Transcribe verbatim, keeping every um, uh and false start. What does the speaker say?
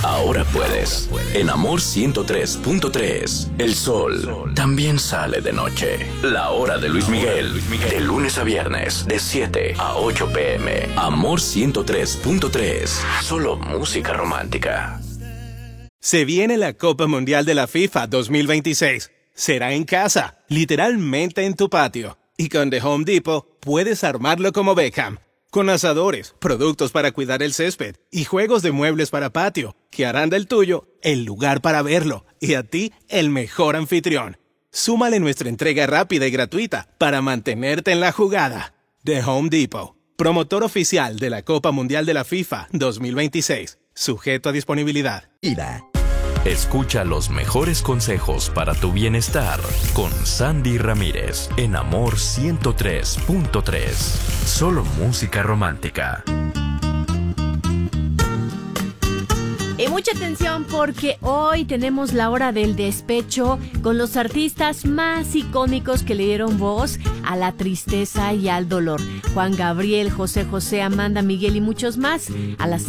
ahora puedes. En Amor ciento tres punto tres, el sol también sale de noche. La hora de Luis Miguel, de lunes a viernes, de siete a ocho pm. Amor ciento tres punto tres, solo música romántica. Se viene la Copa Mundial de la FIFA dos mil veintiséis. Será en casa, literalmente en tu patio. Y con The Home Depot puedes armarlo como Beckham. Con asadores, productos para cuidar el césped y juegos de muebles para patio, que harán del tuyo el lugar para verlo y a ti el mejor anfitrión. Súmale nuestra entrega rápida y gratuita para mantenerte en la jugada. The Home Depot, promotor oficial de la Copa Mundial de la FIFA dos mil veintiséis. Sujeto a disponibilidad. Ira. Escucha los mejores consejos para tu bienestar con Sandy Ramírez en Amor ciento tres punto tres. Solo música romántica. Y mucha atención porque hoy tenemos la hora del despecho con los artistas más icónicos que le dieron voz a la tristeza y al dolor. Juan Gabriel, José José, Amanda Miguel y muchos más. A las